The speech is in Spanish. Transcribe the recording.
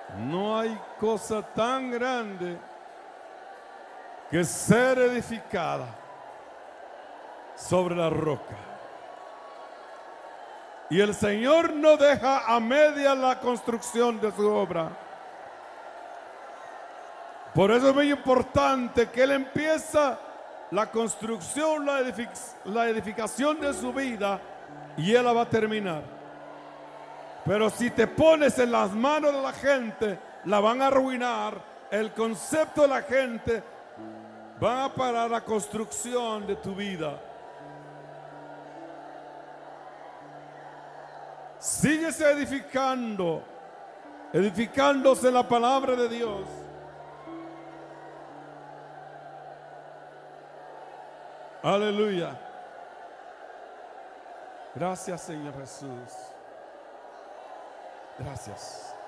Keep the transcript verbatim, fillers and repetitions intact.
No hay cosa tan grande que ser edificada sobre la roca. Y el Señor no deja a media la construcción de su obra. Por eso es muy importante que Él empieza la construcción, la, edific la edificación de su vida, y Él la va a terminar. Pero si te pones en las manos de la gente, la van a arruinar. El concepto de la gente va a parar la construcción de tu vida. Sigues edificando, edificándose en la palabra de Dios. Aleluya. Gracias, Señor Jesús. Gracias.